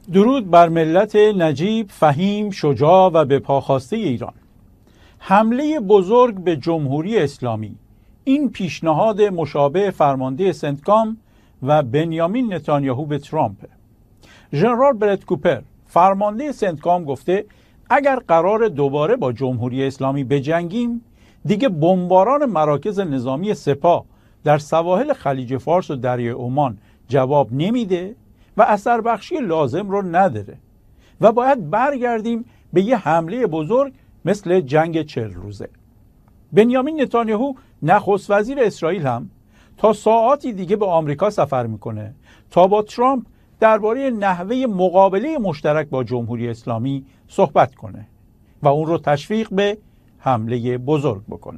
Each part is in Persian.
درود بر ملت نجیب، فهیم، شجاع و به پاخواسته ایران. حمله بزرگ به جمهوری اسلامی، این پیشنهاد مشابه فرمانده سنتکام و بنیامین نتانیاهو به ترامپ. ژنرال برت کوپر فرمانده سنتکام گفته اگر قرار دوباره با جمهوری اسلامی بجنگیم، دیگه بمباران مراکز نظامی سپاه در سواحل خلیج فارس و دریای عمان جواب نمیده و اثر بخشی لازم رو نداره و باید برگردیم به یه حمله بزرگ مثل جنگ 40 روزه. بنیامین نتانیاهو نخست وزیر اسرائیل هم تا ساعاتی دیگه به آمریکا سفر میکنه تا با ترامپ درباره نحوه مقابله مشترک با جمهوری اسلامی صحبت کنه و اون رو تشویق به حمله بزرگ بکنه.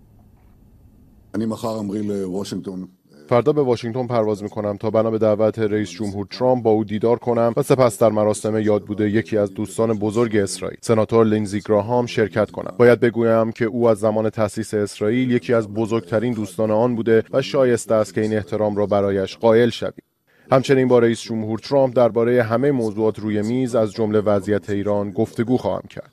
فردا به واشنگتن پرواز میکنم تا بنا به دعوت رئیس جمهور ترامپ با او دیدار کنم و سپس در مراسم یادبود یکی از دوستان بزرگ اسرائیل، سناتور لینزی گراهام، شرکت کنم. باید بگویم که او از زمان تأسیس اسرائیل یکی از بزرگترین دوستان آن بوده و شایسته است که این احترام را برایش قائل شویم. همچنین با رئیس جمهور ترامپ درباره همه موضوعات روی میز از جمله وضعیت ایران گفتگو خواهم کرد.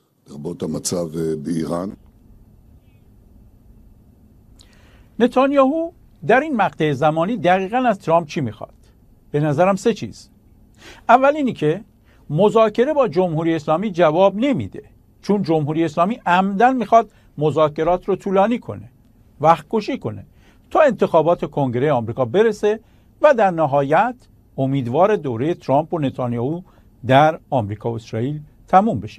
نتانیاهو در این مقطع زمانی دقیقاً از ترامپ چی میخواد؟ به نظرم 3 چیز. اول اینی که مذاکره با جمهوری اسلامی جواب نمیده، چون جمهوری اسلامی عمدن میخواد مذاکرات رو طولانی کنه، وقت کشی کنه تا انتخابات کنگره آمریکا برسه و در نهایت امیدوار دوره ترامپ و نتانیاهو در آمریکا و اسرائیل تموم بشه.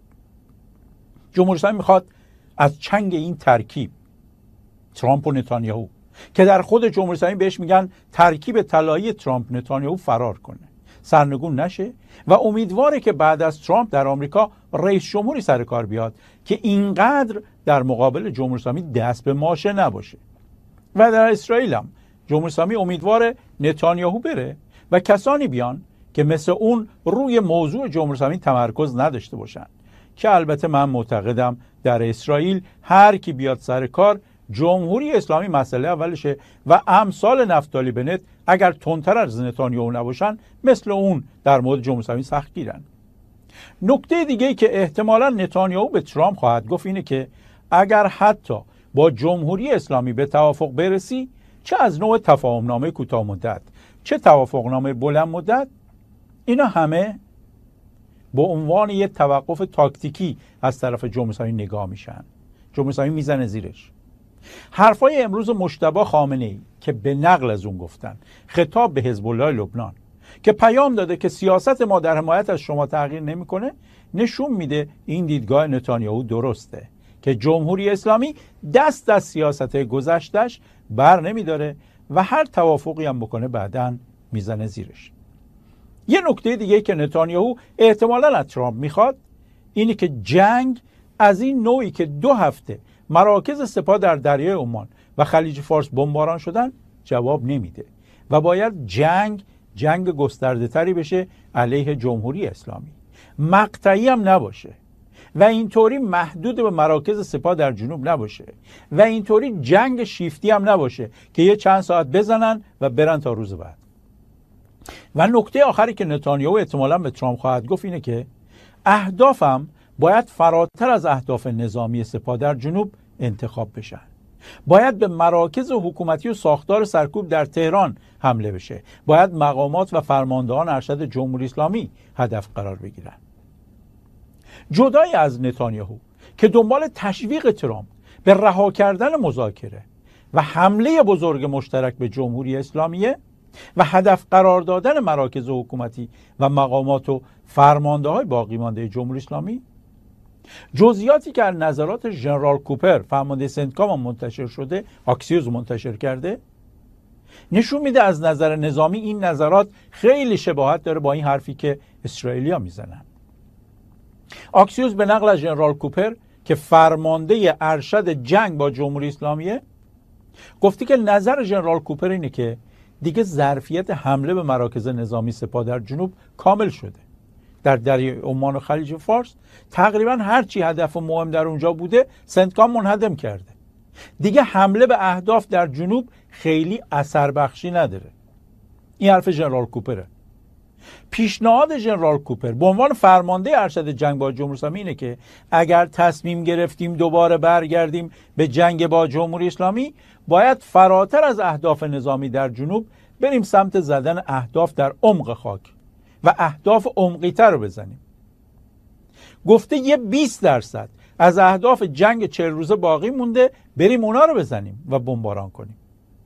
جمهوری اسلامی میخواد از چنگ این ترکیب ترامپ و نتانیاهو که در خود جمهوری اسلامی بهش میگن ترکیب طلایی ترامپ نتانیاهو فرار کنه، سرنگون نشه و امیدواره که بعد از ترامپ در آمریکا رئیس جمهوری سر کار بیاد که اینقدر در مقابل جمهوری اسلامی دست به ماشه نباشه. و در اسرائیل هم جمهوری اسلامی امیدواره نتانیاهو بره و کسانی بیان که مثل اون روی موضوع جمهوری اسلامی تمرکز نداشته باشن، که البته من معتقدم در اسرائیل هر کی بیاد سر کار جمهوری اسلامی مسئله اولشه و امثال نفتالی بنت اگر تندتر از نتانیاهو نباشن مثل اون در مورد جمهوری اسلامی سختگیرن. نکته دیگه‌ای که احتمالاً نتانیاهو به ترامپ خواهد گفت اینه که اگر حتی با جمهوری اسلامی به توافق برسی، چه از نوع تفاهمنامه کوتاه مدت چه توافقنامه بلند مدت، اینا همه به عنوان یک توقف تاکتیکی از طرف جمهوری اسلامی نگاه میشن. جمهوری اسلامی میزنه زیرش. حرفای امروز مجتبی خامنه‌ای که به نقل از اون گفتن خطاب به حزب الله لبنان که پیام داده که سیاست ما در حمایت از شما تغییر نمیکنه، نشون میده این دیدگاه نتانیاهو درسته که جمهوری اسلامی دست از سیاست گذشتش بر نمیداره و هر توافقی هم بکنه بعداً میزنه زیرش. یه نکته دیگه که نتانیاهو احتمالاً از ترامپ میخواد اینه که جنگ از این نوعی که 2 هفته مراکز سپاه در دریای عمان و خلیج فارس بمباران شدن جواب نمیده و باید جنگ گسترده تری بشه علیه جمهوری اسلامی، مقطعی هم نباشه و اینطوری محدود به مراکز سپاه در جنوب نباشه و اینطوری جنگ شیفتی هم نباشه که یه چند ساعت بزنن و برن تا روز بعد. و نکته آخری که نتانیاهو احتمالاً به ترامپ خواهد گفت اینه که اهدافم باید فراتر از اهداف نظامی سپاه در جنوب انتخاب بشن. باید به مراکز حکومتی و ساختار سرکوب در تهران حمله بشه. باید مقامات و فرماندهان ارشد جمهوری اسلامی هدف قرار بگیرن. جدای از نتانیاهو که دنبال تشویق ترامپ به رها کردن مذاکره و حمله بزرگ مشترک به جمهوری اسلامیه و هدف قرار دادن مراکز حکومتی و مقامات و فرمانده‌های باقی مانده جمهوری اسلامی، جزئیاتی که از نظرات ژنرال کوپر فرمانده سنتکام منتشر شده، آکسیوز منتشر کرده، نشون میده از نظر نظامی این نظرات خیلی شباهت داره با این حرفی که اسرائیلیا میزنن. آکسیوز به نقل از ژنرال کوپر که فرمانده ارشد جنگ با جمهوری اسلامیه گفتی که نظر ژنرال کوپر اینه که دیگه ظرفیت حمله به مراکز نظامی سپاه در جنوب کامل شده. در دریای عمان و خلیج فارس تقریبا هر چی هدف مهم در اونجا بوده سنتکام منهدم کرده. دیگه حمله به اهداف در جنوب خیلی اثر بخشی نداره. این حرف ژنرال کوپره. پیشنهاد ژنرال کوپر به عنوان فرمانده ارشد جنگ با جمهوری اسلامی اینه که اگر تصمیم گرفتیم دوباره برگردیم به جنگ با جمهوری اسلامی، باید فراتر از اهداف نظامی در جنوب بریم سمت زدن اهداف در عمق خاک و اهداف عمقی‌تر رو بزنیم. گفته یه 20% از اهداف جنگ 40 روزه باقی مونده، بریم اونا رو بزنیم و بمباران کنیم.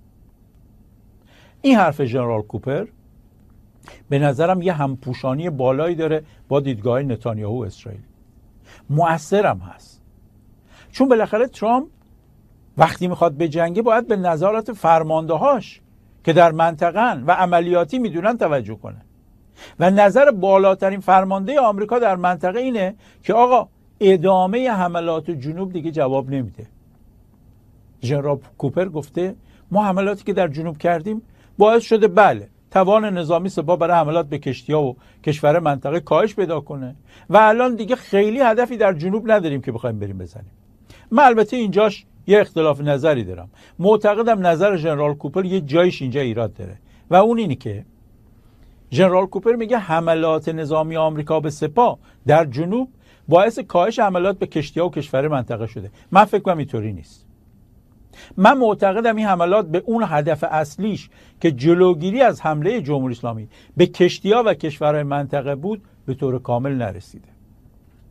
این حرف ژنرال کوپر به نظرم یه همپوشانی بالایی داره با دیدگاه نتانیاهو اسرائیل. مؤثرم هست، چون بالاخره ترامپ وقتی میخواد به جنگه باید به نظارت فرماندهاش که در منطقه‌ن و عملیاتی میدونن توجه کنه و نظر بالاترین فرمانده آمریکا در منطقه اینه که آقا ادامه حملات جنوب دیگه جواب نمیده. ژنرال کوپر گفته ما حملاتی که در جنوب کردیم باعث شده بله توان نظامی سپاه برای حملات به کشتی‌ها و کشور منطقه کاهش پیدا کنه و الان دیگه خیلی هدفی در جنوب نداریم که بخوایم بریم بزنیم. من البته اینجاش یه اختلاف نظری دارم. معتقدم نظر ژنرال کوپر یه جایش اینجا ایراد داره و اون اینی که ژنرال کوپر میگه حملات نظامی آمریکا به سپاه در جنوب باعث کاهش حملات به کشتی‌ها و کشور منطقه شده. من فکر کنم اینطوری نیست. من معتقدم این حملات به اون هدف اصلیش که جلوگیری از حمله جمهوری اسلامی به کشتی‌ها و کشورهای منطقه بود به طور کامل نرسیده.